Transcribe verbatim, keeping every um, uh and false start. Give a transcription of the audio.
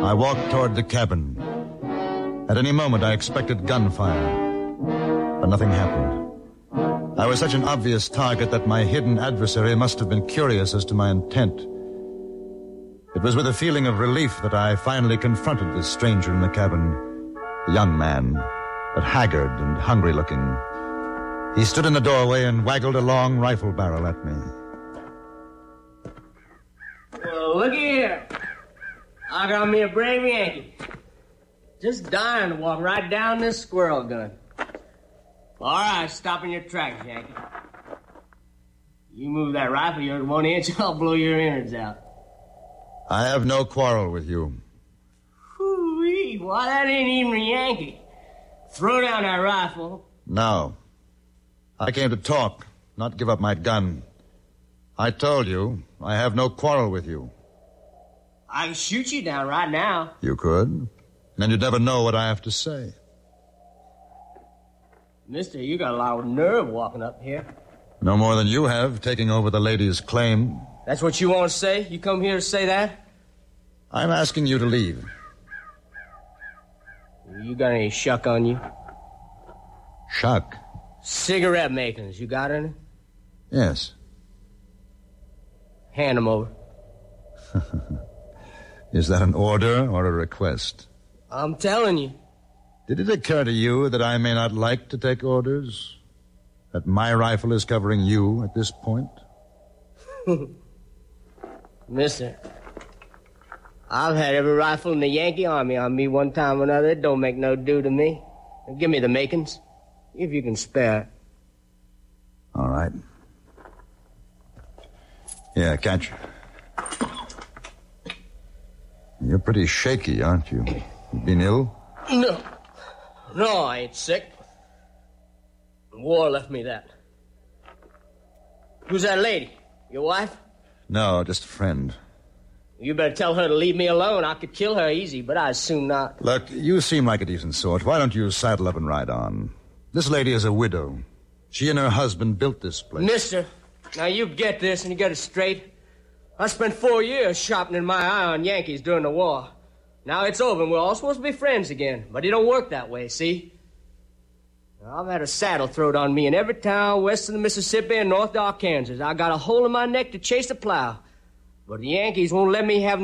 I walked toward the cabin. At any moment, I expected gunfire, but nothing happened. I was such an obvious target that my hidden adversary must have been curious as to my intent. It was with a feeling of relief that I finally confronted this stranger in the cabin, a young man, but haggard and hungry-looking. He stood in the doorway and waggled a long rifle barrel at me. Well, look here. I got me a brave Yankee. Just dying to walk right down this squirrel gun. All right, stop in your tracks, Yankee. You move that rifle of yours one inch, I'll blow your innards out. I have no quarrel with you. Whoo-wee, why, that ain't even a Yankee. Throw down that rifle. No. I came to talk, not give up my gun. I told you, I have no quarrel with you. I can shoot you down right now. You could. Then you'd never know what I have to say. Mister, you got a lot of nerve walking up here. No more than you have, taking over the lady's claim. That's what you want to say? You come here to say that? I'm asking you to leave. You got any shuck on you? Shuck? Cigarette makings. You got any? Yes. Hand them over. Is that an order or a request? I'm telling you. Did it occur to you that I may not like to take orders? That my rifle is covering you at this point? Mister, I've had every rifle in the Yankee Army on me one time or another. It don't make no do to me. Give me the makings, if you can spare it. All right. Yeah, catch. You're pretty shaky, aren't you? You been ill? No. No, I ain't sick. The war left me that. Who's that lady? Your wife? No, just a friend. You better tell her to leave me alone. I could kill her easy, but I'd soon not. Look, you seem like a decent sort. Why don't you saddle up and ride on? This lady is a widow. She and her husband built this place. Mister, now you get this and you get it straight. I spent four years sharpening my eye on Yankees during the war. Now it's over and we're all supposed to be friends again. But it don't work that way, see? I've had a saddle thrown on me in every town west of the Mississippi and north of Arkansas. I got a hole in my neck to chase a plow. But the Yankees won't let me have